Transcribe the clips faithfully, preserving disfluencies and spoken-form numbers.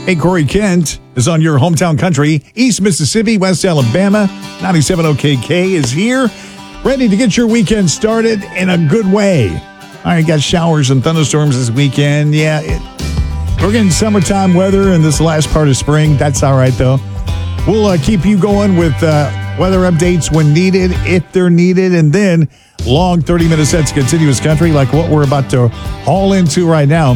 Hey, Corey Kent is on your hometown country. East Mississippi, West Alabama. ninety-seven O K K is here, ready to get your weekend started in a good way. All right, got showers and thunderstorms this weekend. Yeah, it, we're getting summertime weather in this last part of spring. That's all right, though. We'll uh, keep you going with uh, weather updates when needed, if they're needed, and then long thirty-minute sets of continuous country like what we're about to haul into right now.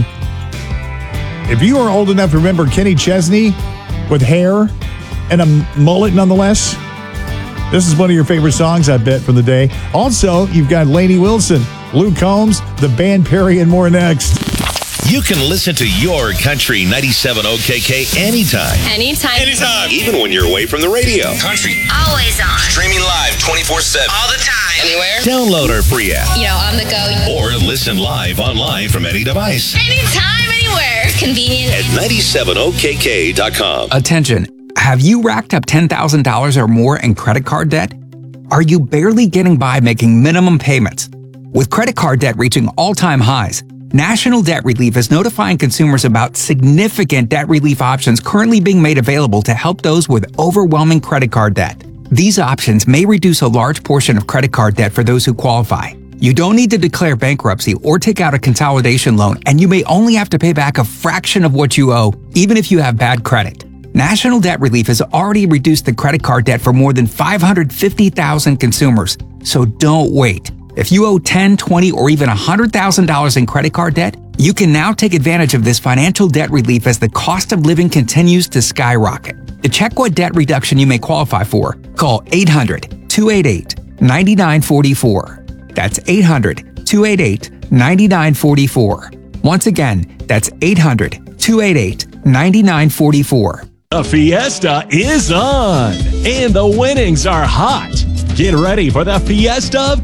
If you are old enough to remember Kenny Chesney with hair and a mullet nonetheless, this is one of your favorite songs, I bet, from the day. Also, you've got Lainey Wilson, Luke Combs, the band Perry, and more next. You can listen to your country ninety-seven O K K anytime. Anytime. Anytime. Even when you're away from the radio. Country. Always on. Streaming live twenty-four seven. All the time. Anywhere. Download our free app. You know, on the go. Or listen live online from any device. Anytime, anywhere. Convenient. At ninety-seven O K K dot com. Attention. Have you racked up ten thousand dollars or more in credit card debt? Are you barely getting by making minimum payments? With credit card debt reaching all-time highs, National Debt Relief is notifying consumers about significant debt relief options currently being made available to help those with overwhelming credit card debt. These options may reduce a large portion of credit card debt for those who qualify. You don't need to declare bankruptcy or take out a consolidation loan, and you may only have to pay back a fraction of what you owe, even if you have bad credit. National Debt Relief has already reduced the credit card debt for more than five hundred fifty thousand consumers, so don't wait. If you owe ten, twenty, or even one hundred thousand dollars in credit card debt, you can now take advantage of this financial debt relief as the cost of living continues to skyrocket. To check what debt reduction you may qualify for, call eight hundred, two eight eight, nine nine four four. That's eight hundred, two eight eight, nine nine four four. Once again, that's eight hundred, two eight eight, nine nine four four. The Fiesta is on, and the winnings are hot. Get ready for the Fiesta of